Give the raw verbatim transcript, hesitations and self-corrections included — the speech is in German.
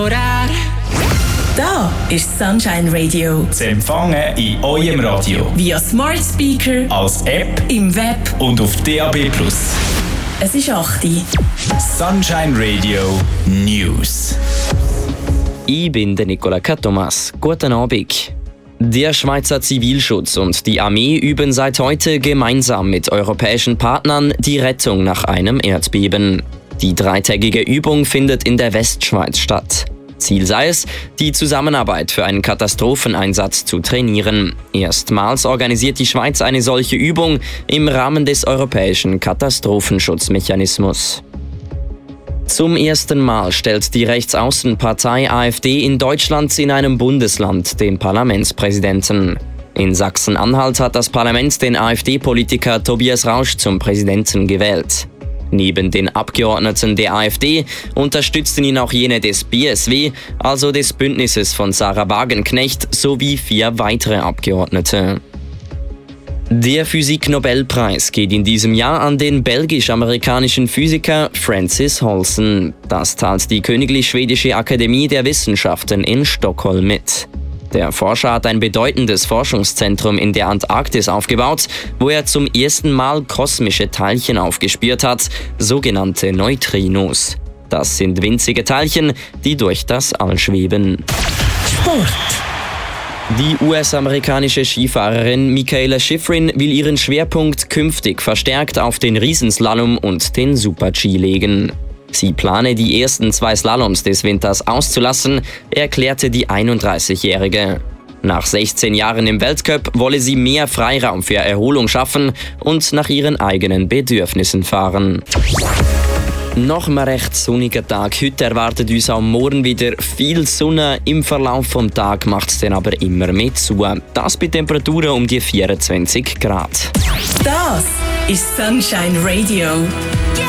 Da ist Sunshine Radio. Zu empfangen in eurem Radio. Via Smart Speaker, als App, im Web und auf D A B plus. Es ist acht Uhr. Sunshine Radio News. Ich bin der Nicola Thomas. Guten Abend. Der Schweizer Zivilschutz und die Armee üben seit heute gemeinsam mit europäischen Partnern die Rettung nach einem Erdbeben. Die dreitägige Übung findet in der Westschweiz statt. Ziel sei es, die Zusammenarbeit für einen Katastropheneinsatz zu trainieren. Erstmals organisiert die Schweiz eine solche Übung im Rahmen des europäischen Katastrophenschutzmechanismus. Zum ersten Mal stellt die Rechtsaußenpartei AfD in Deutschland in einem Bundesland den Parlamentspräsidenten. In Sachsen-Anhalt hat das Parlament den AfD-Politiker Tobias Rausch zum Präsidenten gewählt. Neben den Abgeordneten der AfD unterstützten ihn auch jene des B S W, also des Bündnisses von Sarah Wagenknecht, sowie vier weitere Abgeordnete. Der Physik-Nobelpreis geht in diesem Jahr an den belgisch-amerikanischen Physiker Francis Holson. Das teilt die Königlich Schwedische Akademie der Wissenschaften in Stockholm mit. Der Forscher hat ein bedeutendes Forschungszentrum in der Antarktis aufgebaut, wo er zum ersten Mal kosmische Teilchen aufgespürt hat, sogenannte Neutrinos. Das sind winzige Teilchen, die durch das All schweben. Sport. Die U S-amerikanische Skifahrerin Mikaela Shiffrin will ihren Schwerpunkt künftig verstärkt auf den Riesenslalom und den Super-G legen. Sie plane, die ersten zwei Slaloms des Winters auszulassen, erklärte die einunddreißigjährige. Nach sechzehn Jahren im Weltcup wolle sie mehr Freiraum für Erholung schaffen und nach ihren eigenen Bedürfnissen fahren. Noch ein recht sonniger Tag. Heute erwartet uns auch morgen wieder viel Sonne. Im Verlauf des Tages macht es dann aber immer mehr zu. Das bei Temperaturen um die vierundzwanzig Grad. Das ist Sunshine Radio.